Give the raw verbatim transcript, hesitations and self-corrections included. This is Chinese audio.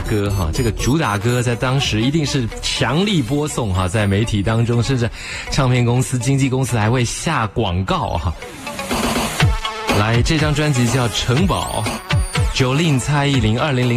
歌哈，这个主打歌在当时一定是强力播送哈，在媒体当中，甚至唱片公司、经纪公司还会下广告哈。来，这张专辑叫《城堡》，Jolin、蔡依林，二零零